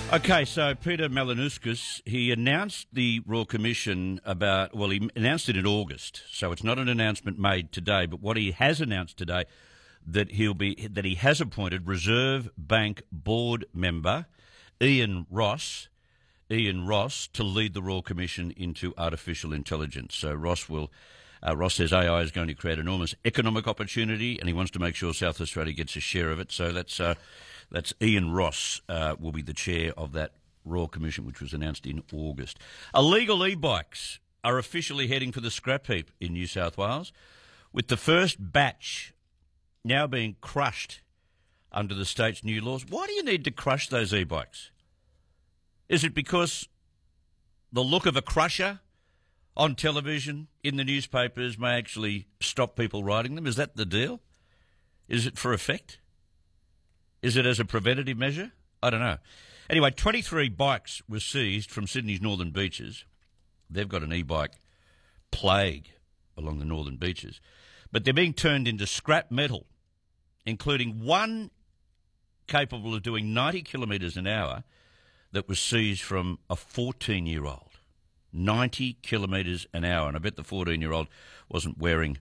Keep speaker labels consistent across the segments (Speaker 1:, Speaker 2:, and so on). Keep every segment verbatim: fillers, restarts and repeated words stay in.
Speaker 1: Okay, so Peter Malinauskas, he announced the Royal Commission about, well, he announced it in August, so it's not an announcement made today, but what he has announced today, that he'll be, that he has appointed Reserve Bank board member Ian Ross, Ian Ross, to lead the Royal Commission into artificial intelligence. So Ross will, uh, Ross says A I is going to create enormous economic opportunity, and he wants to make sure South Australia gets a share of it. So that's uh, that's Ian Ross uh, will be the chair of that Royal Commission, which was announced in August. Illegal e-bikes are officially heading for the scrap heap in New South Wales, with the first batch now being crushed under the state's new laws. Why do you need to crush those e-bikes? Is it because the look of a crusher on television, in the newspapers, may actually stop people riding them? Is that the deal? Is it for effect? Is it as a preventative measure? I don't know. Anyway, twenty-three bikes were seized from Sydney's northern beaches. They've got an e-bike plague along the northern beaches. But they're being turned into scrap metal, including one capable of doing ninety kilometres an hour that was seized from a fourteen-year-old. ninety kilometres an hour. And I bet the fourteen-year-old wasn't wearing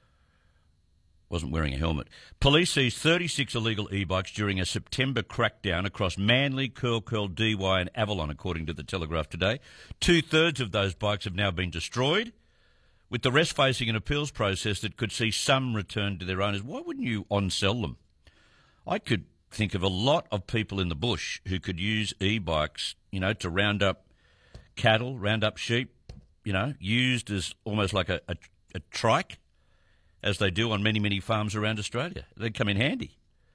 Speaker 1: wasn't wearing a helmet. Police seized thirty-six illegal e-bikes during a September crackdown across Manly, Curl Curl, Dee Why and Avalon, according to the Telegraph today. Two-thirds of those bikes have now been destroyed, with the rest facing an appeals process that could see some returned to their owners. Why wouldn't you on-sell them? I could think of a lot of people in the bush who could use e-bikes, you know, to round up cattle, round up sheep, you know, used as almost like a, a, a trike, as they do on many, many farms around Australia. They'd come in handy.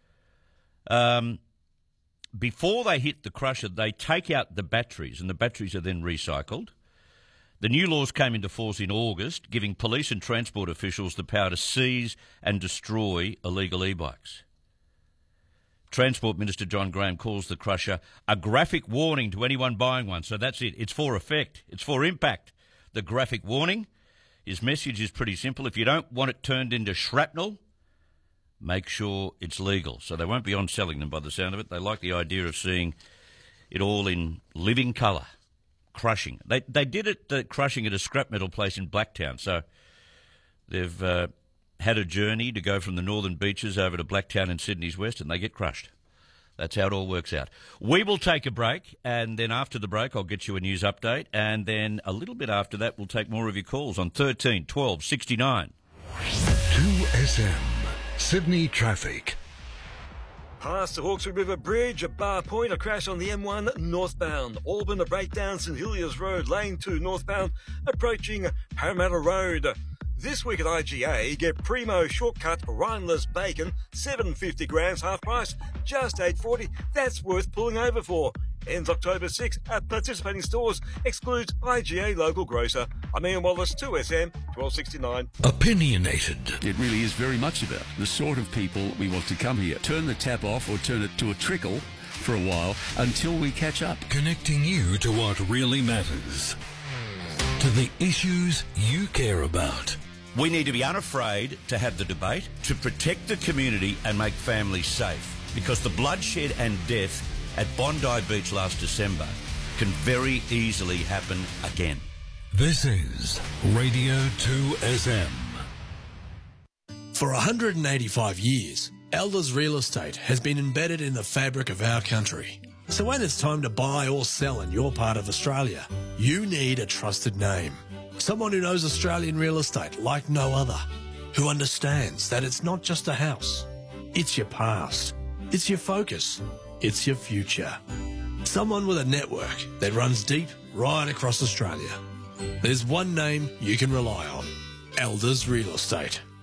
Speaker 1: Um, before they hit the crusher, they take out the batteries, and the batteries are then recycled. The new laws came into force in August, giving police and transport officials the power to seize and destroy illegal e-bikes. Transport Minister John Graham calls the crusher a graphic warning to anyone buying one. So that's it. It's for effect. It's for impact. The graphic warning. His message is pretty simple. If you don't want it turned into shrapnel, make sure it's legal. So they won't be on selling them by the sound of it. They like the idea of seeing it all in living colour. Crushing. They they did it, uh, crushing at a scrap metal place in Blacktown. So they've uh, had a journey to go from the northern beaches over to Blacktown in Sydney's west, and they get crushed. That's how it all works out. We will take a break, and then after the break I'll get you a news update, and then a little bit after that we'll take more of your calls on thirteen twelve sixty-nine.
Speaker 2: two S M, Sydney traffic.
Speaker 3: Past the Hawkesbury River Bridge at Bar Point, a crash on the M one northbound. Auburn, a breakdown, St Heliers Road, Lane two northbound, approaching Parramatta Road. This week at I G A, get Primo Shortcut Rhineless Bacon, seven fifty grams, half price, just eight forty. That's worth pulling over for. Ends October sixth at participating stores. Excludes I G A local grocer. I'm Ian Wallace, two S M, twelve sixty-nine.
Speaker 2: Opinionated.
Speaker 4: It really is very much about the sort of people we want to come here. Turn the tap off or turn it to a trickle for a while until we catch up.
Speaker 2: Connecting you to what really matters. To the issues you care about.
Speaker 1: We need to be unafraid to have the debate, to protect the community and make families safe, because the bloodshed and death at Bondi Beach last December can very easily happen again.
Speaker 2: This is Radio two S M.
Speaker 5: For one hundred eighty-five years, Elders Real Estate has been embedded in the fabric of our country. So when it's time to buy or sell in your part of Australia, you need a trusted name. Someone who knows Australian real estate like no other. Who understands that it's not just a house. It's your past. It's your focus. It's your future. Someone with a network that runs deep right across Australia. There's one name you can rely on. Elders Real Estate.